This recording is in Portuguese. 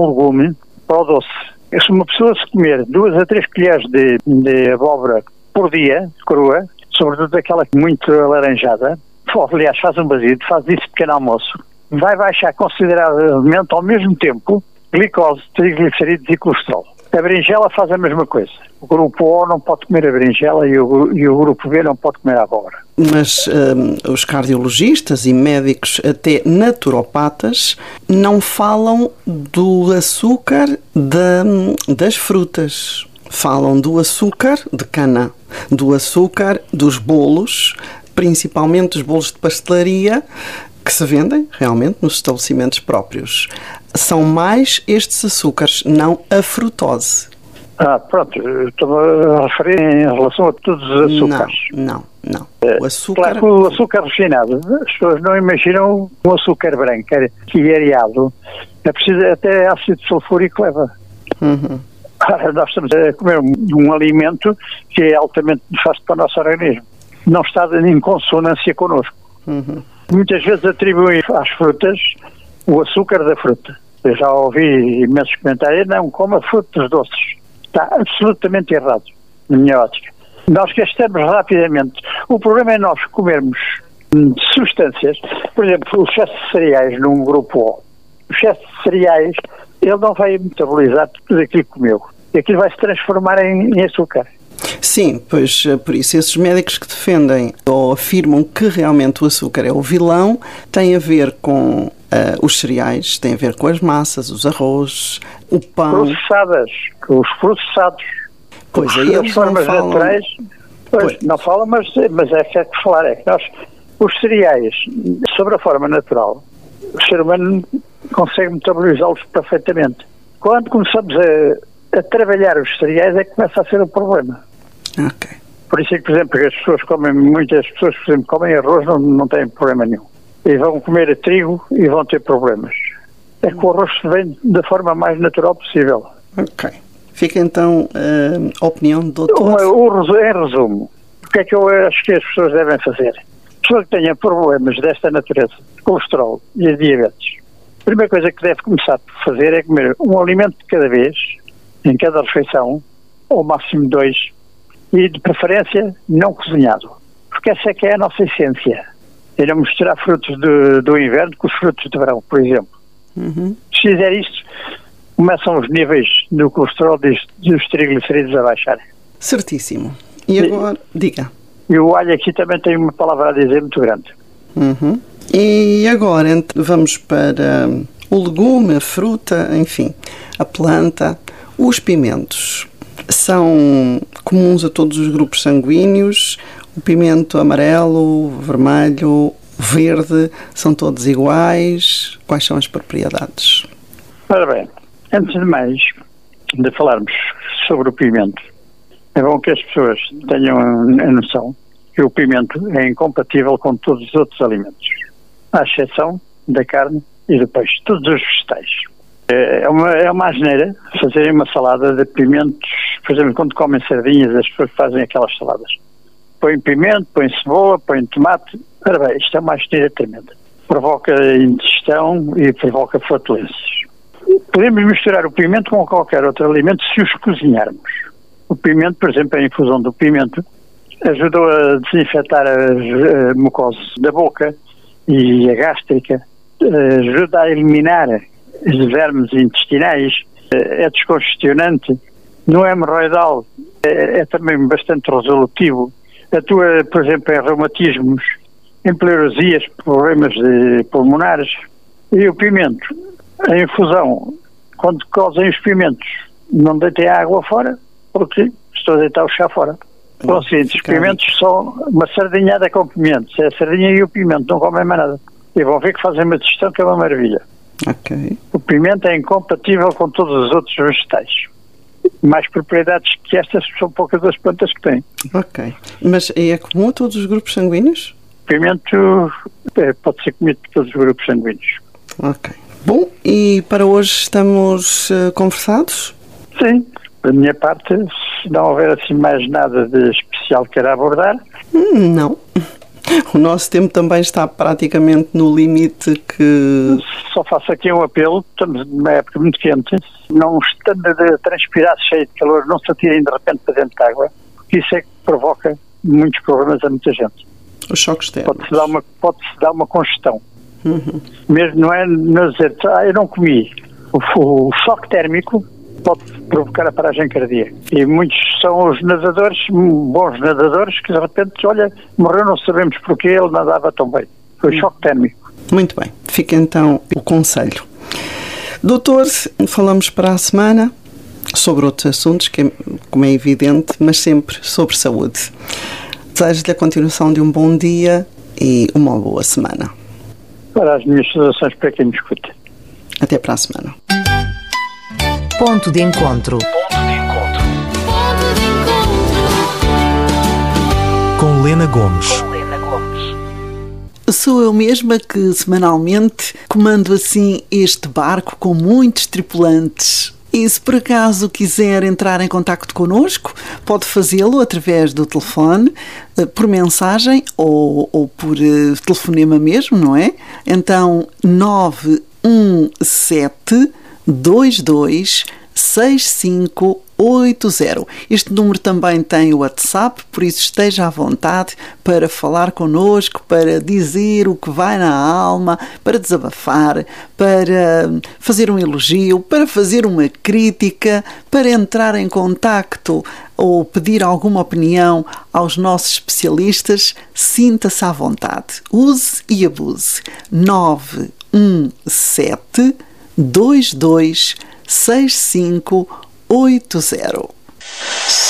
legume para o doce. Se uma pessoa se comer 2 a 3 colheres de abóbora por dia, crua, sobretudo aquela muito alaranjada, aliás, faz um basido, faz isso pequeno almoço, vai baixar consideravelmente ao mesmo tempo glicose, triglicerídeos e colesterol. A berinjela faz a mesma coisa. O grupo O não pode comer a berinjela e o grupo B não pode comer a abóbora. Mas os cardiologistas e médicos, até naturopatas, não falam do açúcar das frutas. Falam do açúcar de cana, do açúcar dos bolos, principalmente os bolos de pastelaria, que se vendem realmente nos estabelecimentos próprios. São mais estes açúcares, não a frutose. Pronto, estou a referir em relação a todos os açúcares. Não. O açúcar... Claro que o açúcar refinado, as pessoas não imaginam um açúcar branco, que é areado. É preciso até ácido sulfúrico leva. Nós estamos a comer um alimento que é altamente nefasto para o nosso organismo. Não está em consonância connosco. Muitas vezes atribuem às frutas o açúcar da fruta. Eu já ouvi imensos comentários, não coma frutas doces. Está absolutamente errado, na minha ótica. Nós gastamos rapidamente. O problema é nós comermos substâncias, por exemplo, o excesso de cereais num grupo O. O excesso de cereais, ele não vai metabolizar tudo aquilo que comeu. E aquilo vai se transformar em açúcar. Sim, pois por isso esses médicos que defendem ou afirmam que realmente o açúcar é o vilão, tem a ver com os cereais, tem a ver com as massas, os arroz, o pão. Os processados. Pois aí eles formas não falam... naturais, pois. Não falam, mas é certo que falar. É que nós, os cereais, sobre a forma natural, o ser humano consegue metabolizá-los perfeitamente. Quando começamos a trabalhar os cereais é que começa a ser um problema. Ok. Por isso é que, por exemplo, muitas pessoas, por exemplo, comem arroz, não têm problema nenhum. E vão comer trigo e vão ter problemas. É que o arroz vem da forma mais natural possível. Ok. Fica então a opinião do doutor. Em resumo, o que é que eu acho que as pessoas devem fazer? Pessoas que tenham problemas desta natureza, colesterol e a diabetes, a primeira coisa que deve começar a fazer é comer um alimento de cada vez, em cada refeição, ou máximo 2, e de preferência não cozinhado. Porque essa é que é a nossa essência. É não misturar frutos do inverno com os frutos de verão, por exemplo. Se fizer isto, começam os níveis do colesterol dos triglicerídeos a baixarem. Certíssimo. E agora, diga. E o alho aqui também tem uma palavra a dizer muito grande. E agora vamos para o legume, a fruta, enfim, a planta. Os pimentos são comuns a todos os grupos sanguíneos. O pimento amarelo, vermelho, verde, são todos iguais. Quais são as propriedades? Ora bem, antes de mais de falarmos sobre o pimento, é bom que as pessoas tenham a noção que o pimento é incompatível com todos os outros alimentos, à exceção da carne e do peixe, todos os vegetais. É uma asneira fazerem uma salada de pimentos, por exemplo, quando comem sardinhas, as pessoas fazem aquelas saladas. Põem pimento, põem cebola, põem tomate. Ora bem, isto é uma asneira tremenda. Provoca indigestão e provoca flatulências. Podemos misturar o pimento com qualquer outro alimento se os cozinharmos. O pimento, por exemplo, a infusão do pimento ajudou a desinfetar as mucosas da boca e a gástrica, ajuda a eliminar os vermes intestinais, é descongestionante, no hemorroidal é também bastante resolutivo, atua, por exemplo, em reumatismos, em pleurosias, problemas pulmonares. E o pimento, a infusão, quando cozem os pimentos, não deitem a água fora, porque estou a deitar o chá fora. Os pimentos são uma sardinhada com pimentos, é a sardinha e o pimento, não comem mais nada. E vão ver que fazem uma digestão que é uma maravilha. Okay. O pimento é incompatível com todos os outros vegetais. Mais propriedades que estas são poucas das plantas que têm. Ok. Mas é comum a todos os grupos sanguíneos? O pimento pode ser comido por todos os grupos sanguíneos. Ok. Bom, e para hoje estamos conversados? Sim. Da minha parte, se não houver assim mais nada de especial que queira abordar. Não. O nosso tempo também está praticamente no limite que... Só faço aqui um apelo, estamos numa época muito quente, não estando a transpirar cheio de calor, não se atirem de repente para dentro de água, porque isso é que provoca muitos problemas a muita gente. Os choques térmicos. Pode-se dar uma congestão. Mesmo não é dizer, eu não comi. O choque térmico pode provocar a paragem cardíaca. E muitos são os nadadores, bons nadadores, que de repente, olha, morreu, não sabemos porquê, ele nadava tão bem. Foi choque térmico. Muito bem. Fica então o conselho. Doutor, falamos para a semana sobre outros assuntos, como é evidente, mas sempre sobre saúde. Desejo-lhe a continuação de um bom dia e uma boa semana. Para as minhas saudações para quem me escuta. Até para a semana. Ponto de encontro. Com Lena Gomes. Sou eu mesma que semanalmente comando assim este barco com muitos tripulantes. E se por acaso quiser entrar em contacto connosco, pode fazê-lo através do telefone, por mensagem ou por telefonema mesmo, não é? Então 917 22 6580. Este número também tem o WhatsApp, por isso esteja à vontade para falar connosco, para dizer o que vai na alma, para desabafar, para fazer um elogio, para fazer uma crítica, para entrar em contacto ou pedir alguma opinião aos nossos especialistas. Sinta-se à vontade. Use e abuse. 917 22 6580.